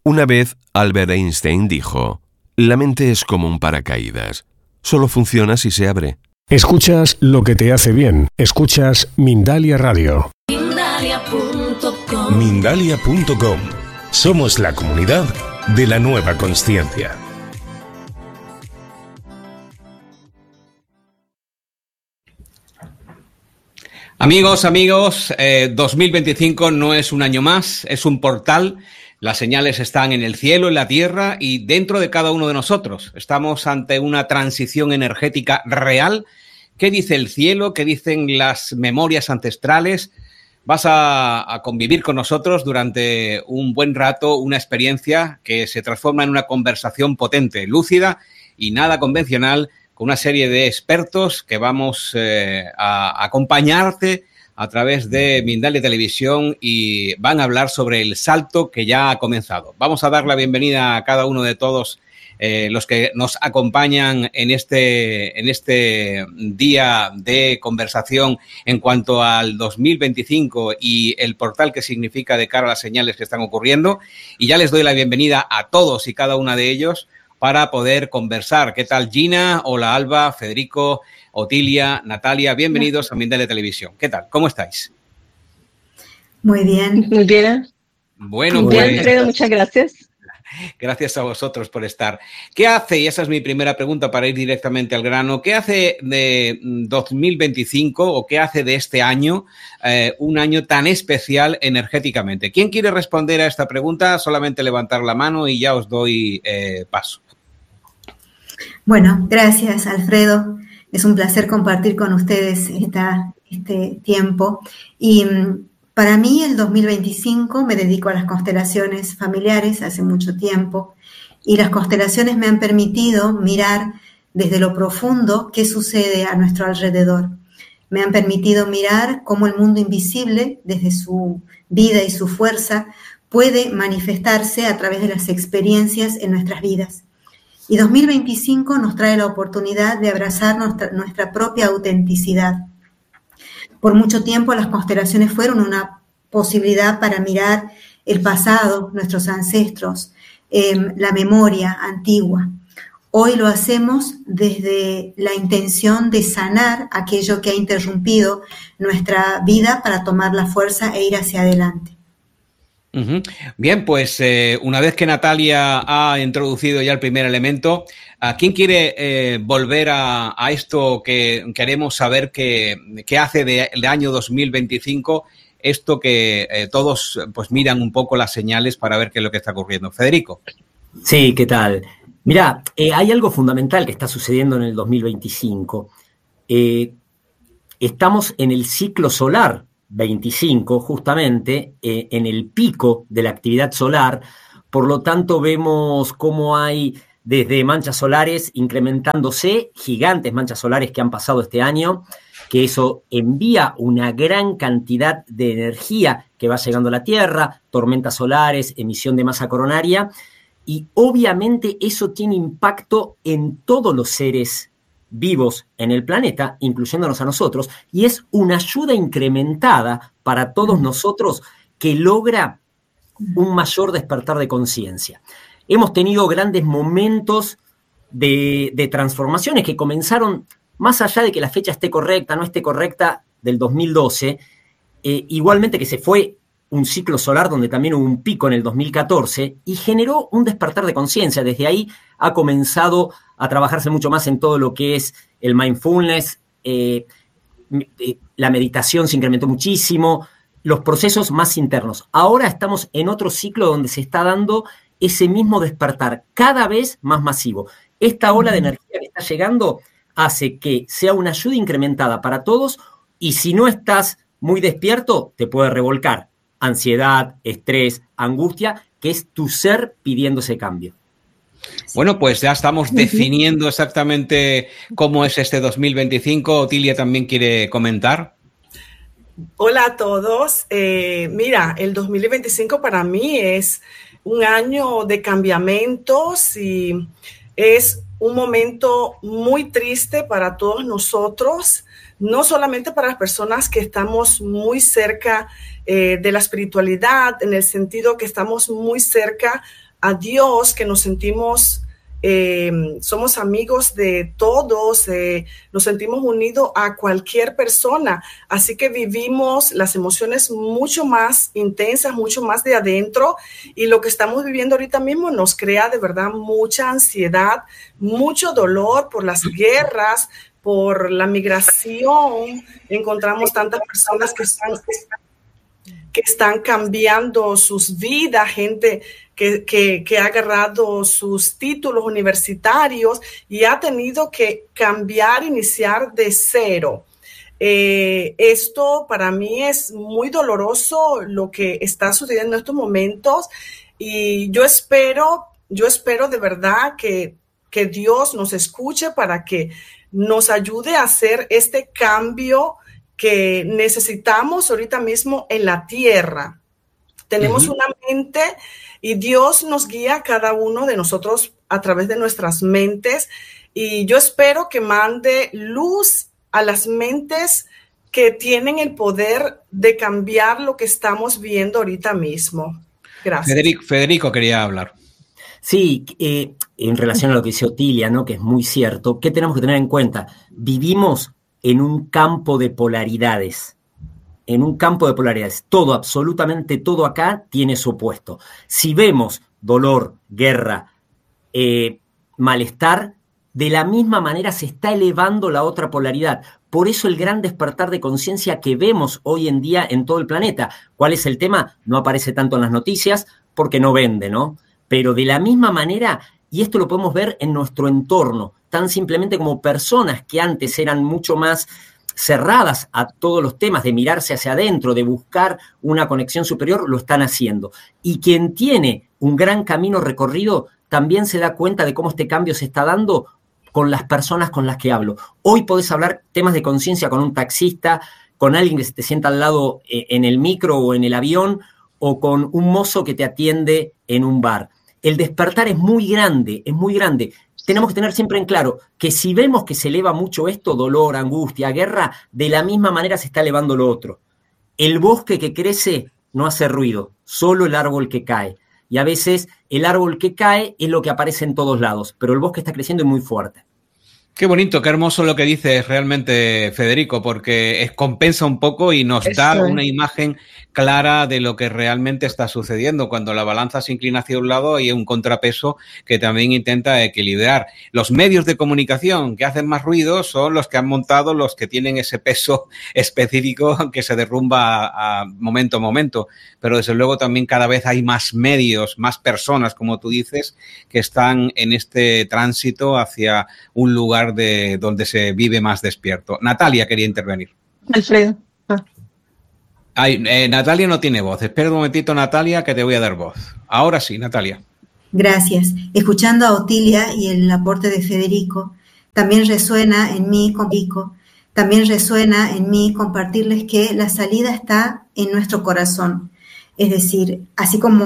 Una vez, Albert Einstein dijo: «La mente es como un paracaídas. Solo funciona si se abre». Escuchas lo que te hace bien. Escuchas Mindalia Radio. Mindalia.com. Mindalia.com. Somos la comunidad de la nueva consciencia. Amigos, 2025 no es un año más, es un portal. Las señales están en el cielo, en la tierra y dentro de cada uno de nosotros. Estamos ante una transición energética real. ¿Qué dice el cielo? ¿Qué dicen las memorias ancestrales? Vas a convivir con nosotros durante un buen rato, una experiencia que se transforma en una conversación potente, lúcida y nada convencional, con una serie de expertos que vamos a acompañarte a través de Mindalia Televisión y van a hablar sobre el salto que ya ha comenzado. Vamos a dar la bienvenida a cada uno de todos los que nos acompañan en este día de conversación en cuanto al 2025 y el portal que significa de cara a las señales que están ocurriendo. Y ya les doy la bienvenida a todos y cada una de ellos para poder conversar. ¿Qué tal, Gina? Hola, Alba, Federico, Otilia, Natalia. Bienvenidos a Mindalia Televisión. ¿Qué tal? ¿Cómo estáis? Muy bien. Muy bien. Bueno, muy bien, Alfredo, muchas gracias. Gracias a vosotros por estar. ¿Qué hace, y esa es mi primera pregunta para ir directamente al grano, qué hace de 2025 o qué hace de este año un año tan especial energéticamente? ¿Quién quiere responder a esta pregunta? Solamente levantar la mano y ya os doy paso. Bueno, gracias, Alfredo. Es un placer compartir con ustedes este tiempo. Y para mí, el 2025 me dedico a las constelaciones familiares hace mucho tiempo. Y las constelaciones me han permitido mirar desde lo profundo qué sucede a nuestro alrededor. Me han permitido mirar cómo el mundo invisible, desde su vida y su fuerza, puede manifestarse a través de las experiencias en nuestras vidas. Y 2025 nos trae la oportunidad de abrazar nuestra propia autenticidad. Por mucho tiempo las constelaciones fueron una posibilidad para mirar el pasado, nuestros ancestros, la memoria antigua. Hoy lo hacemos desde la intención de sanar aquello que ha interrumpido nuestra vida para tomar la fuerza e ir hacia adelante. Uh-huh. Bien, pues una vez que Natalia ha introducido ya el primer elemento, ¿a quién quiere volver a esto que queremos saber que hace del año 2025, esto que todos pues miran un poco las señales para ver qué es lo que está ocurriendo? Federico. Sí, ¿qué tal? Mirá, hay algo fundamental que está sucediendo en el 2025. Estamos en el ciclo solar 25, justamente, en el pico de la actividad solar. Por lo tanto, vemos cómo hay desde manchas solares incrementándose, gigantes manchas solares que han pasado este año, que eso envía una gran cantidad de energía que va llegando a la Tierra, tormentas solares, emisión de masa coronaria, y obviamente eso tiene impacto en todos los seres vivos en el planeta, incluyéndonos a nosotros, y es una ayuda incrementada para todos nosotros que logra un mayor despertar de conciencia. Hemos tenido grandes momentos de transformaciones que comenzaron, más allá de que la fecha esté correcta, no esté correcta, del 2012, igualmente que se fue un ciclo solar donde también hubo un pico en el 2014 y generó un despertar de conciencia. Desde ahí ha comenzado a trabajarse mucho más en todo lo que es el mindfulness, la meditación se incrementó muchísimo, los procesos más internos. Ahora estamos en otro ciclo donde se está dando ese mismo despertar cada vez más masivo. Esta ola de energía que está llegando hace que sea una ayuda incrementada para todos y si no estás muy despierto, te puede revolcar. Ansiedad, estrés, angustia, que es tu ser pidiendo ese cambio. Bueno, pues ya estamos definiendo exactamente cómo es este 2025. Otilia también quiere comentar. Hola a todos. Mira, el 2025 para mí es un año de cambiamientos y es un momento muy triste para todos nosotros, no solamente para las personas que estamos muy cerca de la espiritualidad, en el sentido que estamos muy cerca a Dios, que nos sentimos, somos amigos de todos, nos sentimos unidos a cualquier persona, así que vivimos las emociones mucho más intensas, mucho más de adentro, y lo que estamos viviendo ahorita mismo nos crea de verdad mucha ansiedad, mucho dolor por las guerras, por la migración. Encontramos tantas personas que están cambiando sus vidas, gente que ha agarrado sus títulos universitarios y ha tenido que cambiar, iniciar de cero. Esto para mí es muy doloroso lo que está sucediendo en estos momentos, y yo espero de verdad que Dios nos escuche para que nos ayude a hacer este cambio que necesitamos ahorita mismo en la tierra. Tenemos una mente y Dios nos guía a cada uno de nosotros a través de nuestras mentes, y yo espero que mande luz a las mentes que tienen el poder de cambiar lo que estamos viendo ahorita mismo. Gracias. Federico quería hablar. Sí, en relación a lo que dice Otilia, ¿no?, que es muy cierto, ¿qué tenemos que tener en cuenta? Vivimos en un campo de polaridades. En un campo de polaridades. Todo, absolutamente todo acá tiene su opuesto. Si vemos dolor, guerra, malestar, de la misma manera se está elevando la otra polaridad. Por eso el gran despertar de conciencia que vemos hoy en día en todo el planeta. ¿Cuál es el tema? No aparece tanto en las noticias porque no vende, ¿no? Pero de la misma manera, y esto lo podemos ver en nuestro entorno, tan simplemente como personas que antes eran mucho más cerradas a todos los temas de mirarse hacia adentro, de buscar una conexión superior, lo están haciendo. Y quien tiene un gran camino recorrido también se da cuenta de cómo este cambio se está dando con las personas con las que hablo. Hoy podés hablar temas de conciencia con un taxista, con alguien que se te sienta al lado en el micro o en el avión, o con un mozo que te atiende en un bar. El despertar es muy grande, es muy grande. Tenemos que tener siempre en claro que si vemos que se eleva mucho esto, dolor, angustia, guerra, de la misma manera se está elevando lo otro. El bosque que crece no hace ruido, solo el árbol que cae. Y a veces el árbol que cae es lo que aparece en todos lados, pero el bosque está creciendo y muy fuerte. Qué bonito, qué hermoso lo que dices realmente, Federico, porque compensa un poco y nos da una imagen clara de lo que realmente está sucediendo. Cuando la balanza se inclina hacia un lado, hay un contrapeso que también intenta equilibrar. Los medios de comunicación que hacen más ruido son los que han montado, los que tienen ese peso específico que se derrumba a momento a momento. Pero desde luego también cada vez hay más medios, más personas, como tú dices, que están en este tránsito hacia un lugar de donde se vive más despierto. Natalia quería intervenir. Alfredo. Natalia no tiene voz. Espera un momentito, Natalia, que te voy a dar voz. Ahora sí, Natalia. Gracias. Escuchando a Otilia y el aporte de Federico, también resuena en mí compartirles que la salida está en nuestro corazón. Es decir, así como